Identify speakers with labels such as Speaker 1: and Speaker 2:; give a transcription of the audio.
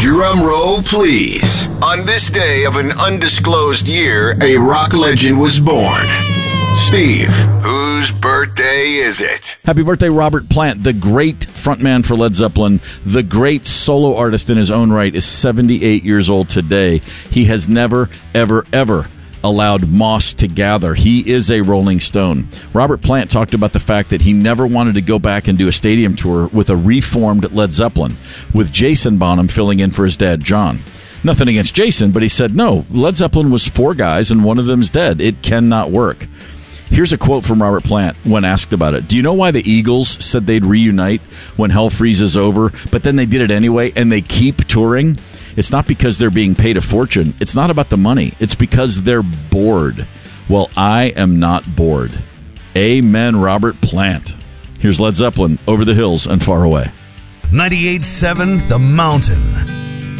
Speaker 1: Drum roll, please. On this day of an undisclosed year, a rock legend was born. Steve, whose birthday is it?
Speaker 2: Happy birthday, Robert Plant, the great frontman for Led Zeppelin, the great solo artist in his own right, is 78 years old today. He has never, ever allowed moss to gather. He is a Rolling Stone. Robert Plant talked about the fact that he never wanted to go back and do a stadium tour with a reformed Led Zeppelin, with Jason Bonham filling in for his dad, John. Nothing against Jason, but he said, no, Led Zeppelin was 4 guys and one of them's dead. It cannot work. Here's a quote from Robert Plant when asked about it. Do you know why the Eagles said they'd reunite when hell freezes over, but then they did it anyway and they keep touring? It's not because they're being paid a fortune. It's not about the money. It's because they're bored. Well, I am not bored. Amen, Robert Plant. Here's Led Zeppelin, Over the Hills and Far Away.
Speaker 3: 98.7 The Mountain.